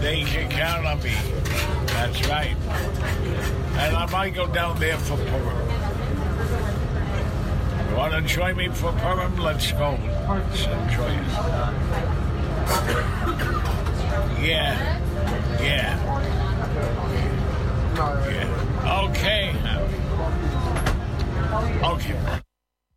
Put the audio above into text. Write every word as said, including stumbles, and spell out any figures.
They can count on me. That's right. And I might go down there for Purim. You want to join me for Purim? Let's go. Let's enjoy it. Yeah. Yeah.